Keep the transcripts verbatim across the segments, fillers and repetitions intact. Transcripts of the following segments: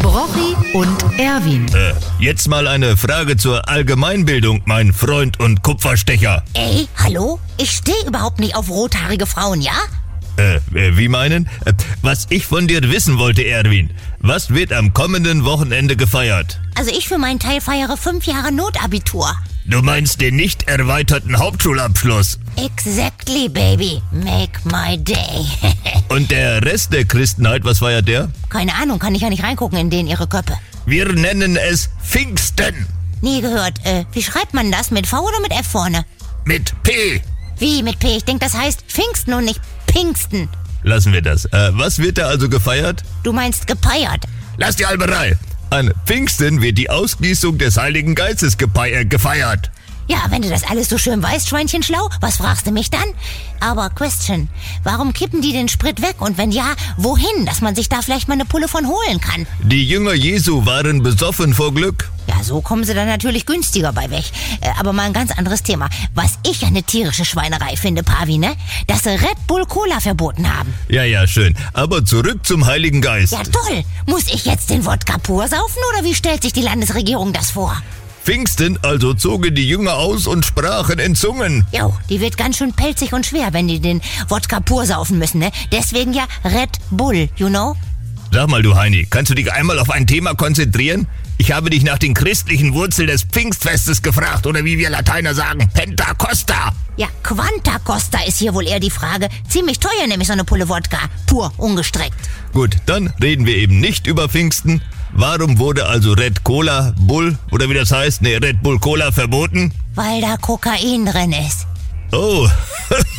Brochi und Erwin. Äh, jetzt mal eine Frage zur Allgemeinbildung, mein Freund und Kupferstecher. Ey, hallo? Ich stehe überhaupt nicht auf rothaarige Frauen, ja? Äh, äh, wie meinen? Äh, was ich von dir wissen wollte, Erwin. Was wird am kommenden Wochenende gefeiert? Also ich für meinen Teil feiere fünf Jahre Notabitur. Du meinst den nicht erweiterten Hauptschulabschluss? Exactly, baby. Make my day. Und der Rest der Christenheit, was feiert der? Keine Ahnung, kann ich ja nicht reingucken in denen ihre Köpfe. Wir nennen es Pfingsten. Nie gehört. Äh, wie schreibt man das? Mit V oder mit F vorne? Mit P. Wie mit P? Ich denke, das heißt Pfingsten und nicht Pinksten. Lassen wir das. Äh, was wird da also gefeiert? Du meinst gepeiert. Lass die Alberei. An Pfingsten wird die Ausgießung des Heiligen Geistes gepei- äh, gefeiert. Ja, wenn du das alles so schön weißt, Schweinchen schlau, was fragst du mich dann? Aber Question, warum kippen die den Sprit weg? Und wenn ja, wohin? Dass man sich da vielleicht mal eine Pulle von holen kann. Die Jünger Jesu waren besoffen vor Glück. Ja, so kommen sie dann natürlich günstiger bei weg. Äh, aber mal ein ganz anderes Thema. Was ich eine tierische Schweinerei finde, Pavi, ne? Dass sie Red Bull Cola verboten haben. Ja, ja, schön. Aber zurück zum Heiligen Geist. Ja, toll. Muss ich jetzt den Wodka pur saufen oder wie stellt sich die Landesregierung das vor? Pfingsten also zogen die Jünger aus und sprachen in Zungen. Jo, die wird ganz schön pelzig und schwer, wenn die den Wodka pur saufen müssen, ne? Deswegen ja Red Bull, you know? Sag mal, du Heini, kannst du dich einmal auf ein Thema konzentrieren? Ich habe dich nach den christlichen Wurzeln des Pfingstfestes gefragt, oder wie wir Lateiner sagen, Pentacosta. Ja, Quanta Costa ist hier wohl eher die Frage. Ziemlich teuer nämlich so eine Pulle Wodka, pur, ungestreckt. Gut, dann reden wir eben nicht über Pfingsten. Warum wurde also Red Cola Bull, oder wie das heißt, ne, Red Bull Cola verboten? Weil da Kokain drin ist. Oh,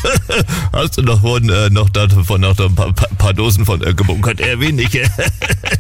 hast du noch, von, äh, noch davon noch ein paar, paar Dosen von äh, gebunkert, Erwin? Ich, äh